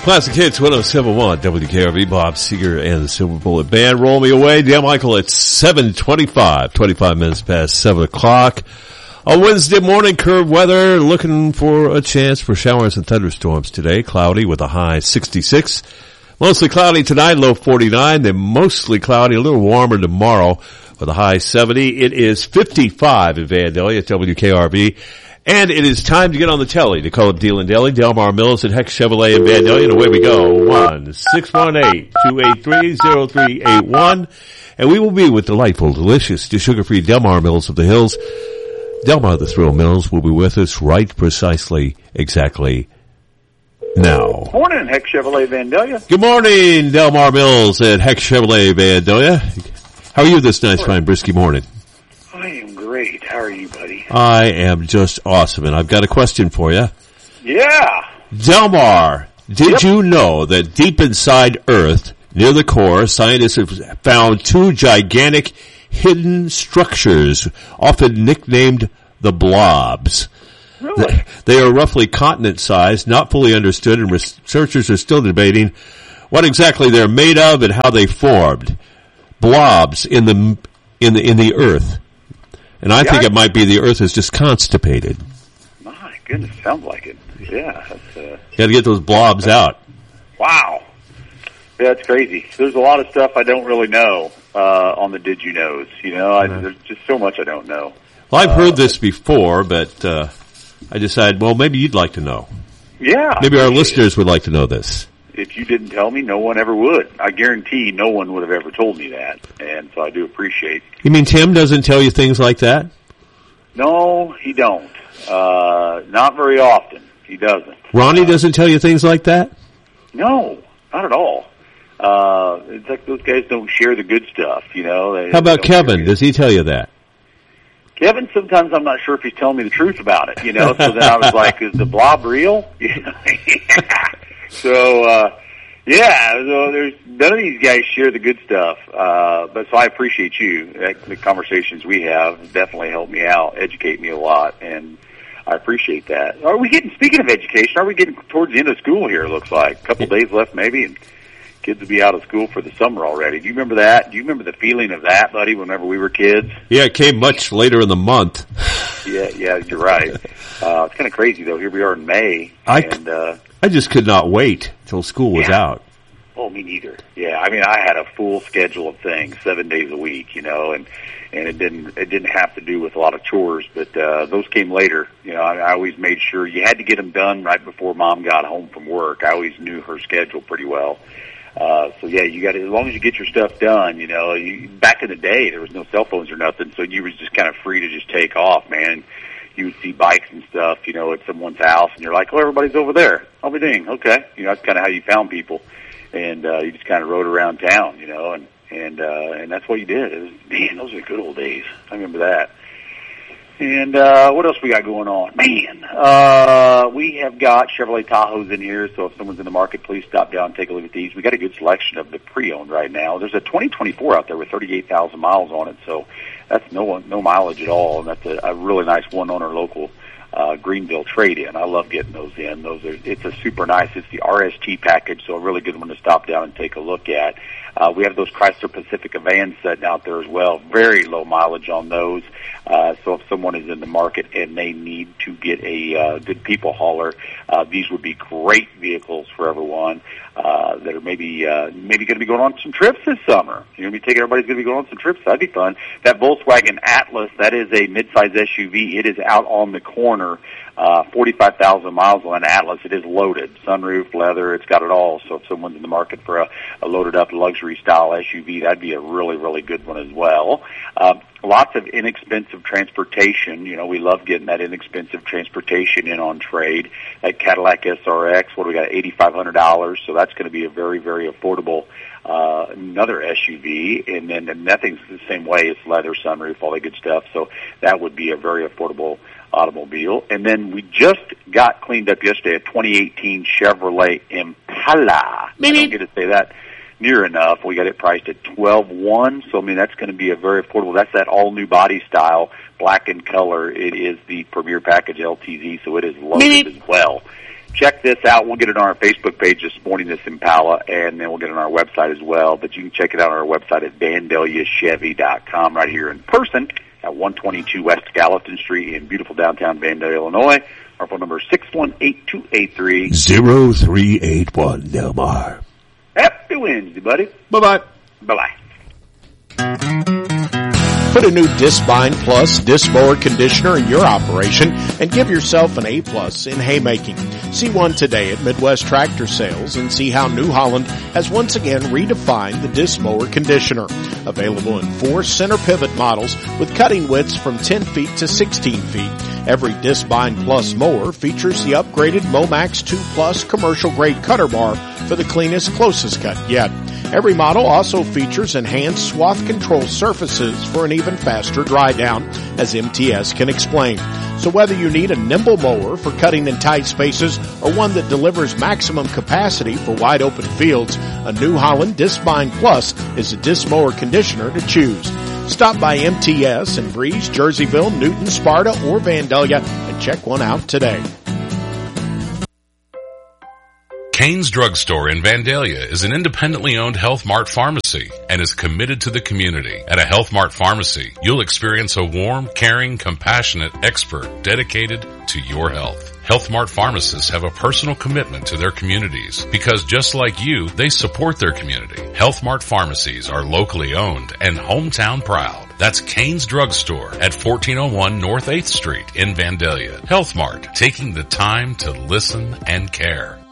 Classic Hits 107.1 WKRV, Bob Seger and the Silver Bullet Band. Roll me away. Dan Michael at 7:25, 25 minutes past 7 o'clock. On Wednesday morning, curved weather, looking for a chance for showers and thunderstorms today. Cloudy with a high 66. Mostly cloudy tonight, low 49. Then mostly cloudy, a little warmer tomorrow with a high 70. It is 55 in Vandalia at WKRV. And it is time to get on the telly to call up Dealin' Deli, Delmar Mills at Hex Chevrolet in Vandalia. And away we go. 1-618-283-0381. And we will be with delightful, delicious, sugar-free Delmar Mills of the Hills. Delmar the Thrill Mills will be with us right precisely, exactly now. Morning, Hex Chevrolet Vandalia. Good morning, Delmar Mills at Hex Chevrolet Vandalia. How are you this nice, fine, brisky morning? I am great. How are you, buddy? I am just awesome, and I've got a question for you. Yeah. Delmar, did you know that deep inside Earth, near the core, scientists have found two gigantic hidden structures, often nicknamed the blobs? Really? They are roughly continent-sized, not fully understood, and researchers are still debating what exactly they're made of and how they formed. Blobs in the Earth. And I think it might be the Earth is just constipated. My goodness, sounds like it. Yeah. Got to get those blobs out. Wow. Yeah, that's crazy. There's a lot of stuff I don't really know on the Did You Knows. You know, there's just so much I don't know. Well, I've heard this before, but I decided, well, maybe you'd like to know. Yeah. Maybe our listeners would like to know this. If you didn't tell me, no one ever would. I guarantee no one would have ever told me that, and so I do appreciate. You mean Tim doesn't tell you things like that? No, he don't. Not very often. He doesn't. Ronnie doesn't tell you things like that? No, not at all. It's like those guys don't share the good stuff, you know. How about Kevin? Does he tell you that? Kevin, sometimes I'm not sure if he's telling me the truth about it, you know. So then I was like, is the blob real? So, there's none of these guys share the good stuff. But so I appreciate you. The conversations we have definitely help me out, educate me a lot, and I appreciate that. Speaking of education, are we getting towards the end of school here, it looks like? A couple days left maybe, and kids will be out of school for the summer already. Do you remember that? Do you remember the feeling of that, buddy, whenever we were kids? Yeah, it came much later in the month. Yeah, you're right. It's kind of crazy, though. Here we are in May, I just could not wait till school was out. Oh, me neither. Yeah, I mean, I had a full schedule of things, 7 days a week, you know, and it didn't have to do with a lot of chores, but those came later. You know, I always made sure you had to get them done right before Mom got home from work. I always knew her schedule pretty well. So yeah, you got to, as long as you get your stuff done, you know, back in the day, there was no cell phones or nothing, so you were just kind of free to just take off, man. You would see bikes and stuff, you know, at someone's house, and you're like, oh, everybody's over there. I'll be dang, okay. You know, that's kind of how you found people. And you just kind of rode around town, you know, and that's what you did. It was, man, those were the good old days. I remember that. And what else we got going on? Man, we have got Chevrolet Tahoes in here, so if someone's in the market, please stop down and take a look at these. We got a good selection of the pre-owned right now. There's a 2024 out there with 38,000 miles on it, so that's no mileage at all, and that's a really nice one-owner local Greenville trade-in. I love getting those in. It's a super nice. It's the RST package, so a really good one to stop down and take a look at. We have those Chrysler Pacifica vans sitting out there as well. Very low mileage on those. So if someone is in the market and they need to get a good people hauler, these would be great vehicles for everyone that are maybe going to be going on some trips this summer. Everybody's going to be going on some trips. That'd be fun. That Volkswagen Atlas, that is a midsize SUV. It is out on the corner. 45,000 miles on an Atlas. It is loaded. Sunroof, leather, it's got it all. So if someone's in the market for a loaded up luxury style SUV, that'd be a really, really good one as well. Lots of inexpensive transportation. You know, we love getting that inexpensive transportation in on trade. That Cadillac SRX, what do we got, $8,500. So that's going to be a very, very affordable another SUV, and then nothing's the same way. It's leather, sunroof, all that good stuff. So that would be a very affordable automobile. And then we just got cleaned up yesterday a 2018 Chevrolet Impala. Maybe. I don't get to say that near enough. We got it priced at $12,100. So I mean that's going to be a very affordable. That's that all new body style, black in color. It is the Premier Package LTZ, so it is loaded as well. check this out. We'll get it on our Facebook page this morning, this Impala, and then we'll get it on our website as well. But you can check it out on our website at VandaliaChevy.com right here in person at 122 West Gallatin Street in beautiful downtown Vandalia, Illinois. Our phone number is 618-283-0381, Delmar. Happy Wednesday, buddy. Bye-bye. Bye-bye. Put a new Discbine Plus disc mower conditioner in your operation and give yourself an A+ in haymaking. See one today at Midwest Tractor Sales and see how New Holland has once again redefined the disc mower conditioner. Available in 4 center pivot models with cutting widths from 10 feet to 16 feet. Every Discbine Plus mower features the upgraded Momax 2 Plus commercial grade cutter bar for the cleanest, closest cut yet. Every model also features enhanced swath control surfaces for an even faster dry down, as MTS can explain. So whether you need a nimble mower for cutting in tight spaces or one that delivers maximum capacity for wide open fields, a New Holland Discbine Plus is a disc mower conditioner to choose. Stop by MTS in Breeze, Jerseyville, Newton, Sparta, or Vandalia and check one out today. Kane's Drug Store in Vandalia is an independently owned Health Mart pharmacy and is committed to the community. At a Health Mart pharmacy, you'll experience a warm, caring, compassionate expert dedicated to your health. Health Mart pharmacists have a personal commitment to their communities because just like you, they support their community. Health Mart pharmacies are locally owned and hometown proud. That's Kane's Drug Store at 1401 North 8th Street in Vandalia. Health Mart, taking the time to listen and care.